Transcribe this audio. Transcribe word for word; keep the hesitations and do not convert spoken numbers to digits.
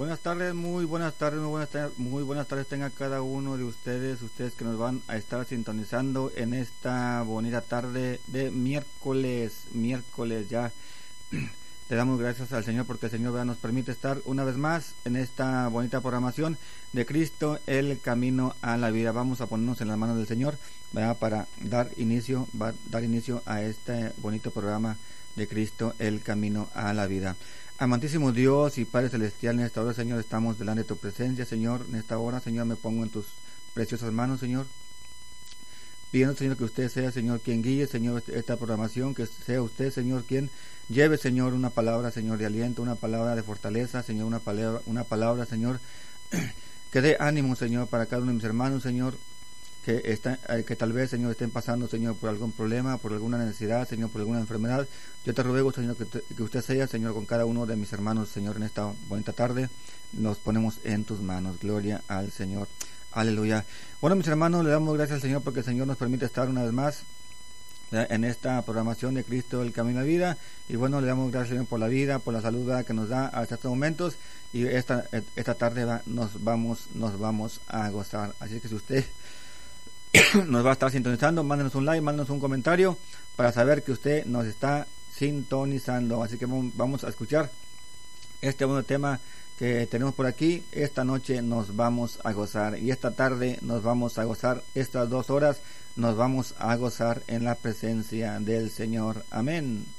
Buenas tardes, muy buenas tardes, muy buenas tardes, muy buenas tardes tenga cada uno de ustedes, ustedes que nos van a estar sintonizando en esta bonita tarde de miércoles, miércoles ya. Le damos gracias al Señor porque el Señor ¿verdad? Nos permite estar una vez más en esta bonita programación de Cristo, el camino a la vida. Vamos a ponernos en las manos del Señor ¿verdad? Para dar inicio, va, dar inicio a este bonito programa de Cristo, el camino a la vida. Amantísimo Dios y Padre Celestial, en esta hora, Señor, estamos delante de tu presencia, Señor. En esta hora, Señor, me pongo en tus preciosas manos, Señor. Pidiendo, Señor, que usted sea, Señor, quien guíe, Señor, esta programación, que sea usted, Señor, quien lleve, Señor, una palabra, Señor, de aliento, una palabra de fortaleza, Señor, una palabra, una palabra, Señor, que dé ánimo, Señor, para cada uno de mis hermanos, Señor, que está, que tal vez, Señor, estén pasando, Señor, por algún problema, por alguna necesidad, Señor, por alguna enfermedad. Yo te ruego, Señor, que, te, que usted sea, Señor, con cada uno de mis hermanos, Señor, en esta bonita tarde. Nos ponemos en tus manos. Gloria al Señor. Aleluya. Bueno, mis hermanos, le damos gracias al Señor porque el Señor nos permite estar una vez más en esta programación de Cristo, el camino a la vida. Y bueno, le damos gracias, Señor, por la vida, por la salud que nos da hasta estos momentos. Y esta, esta tarde va, nos vamos, nos vamos a gozar. Así que si usted nos va a estar sintonizando, mándenos un like, mándenos un comentario para saber que usted nos está sintonizando. Así que vamos a escuchar este buen tema que tenemos por aquí. Esta noche nos vamos a gozar y esta tarde nos vamos a gozar. Estas dos horas nos vamos a gozar en la presencia del Señor. Amén.